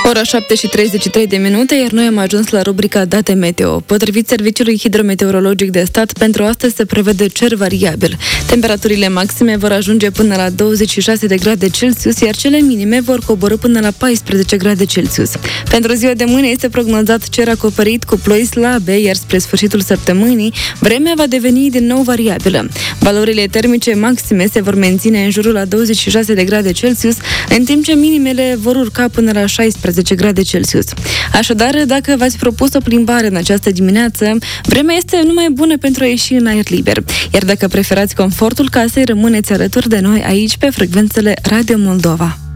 Ora 7:33, iar noi am ajuns la rubrica Date Meteo. Potrivit Serviciului Hidrometeorologic de Stat, pentru astăzi se prevede cer variabil. Temperaturile maxime vor ajunge până la 26 de grade Celsius, iar cele minime vor coborî până la 14 grade Celsius. Pentru ziua de mâine este prognozat cer acoperit cu ploi slabe, iar spre sfârșitul săptămânii, vremea va deveni din nou variabilă. Valorile termice maxime se vor menține în jurul la 26 de grade Celsius, în timp ce minimele vor urca până la 16 grade Celsius. Așadar, dacă v-ați propus o plimbare în această dimineață, vremea este numai bună pentru a ieși în aer liber. Iar dacă preferați confortul casei, rămâneți alături de noi aici pe frecvențele Radio Moldova.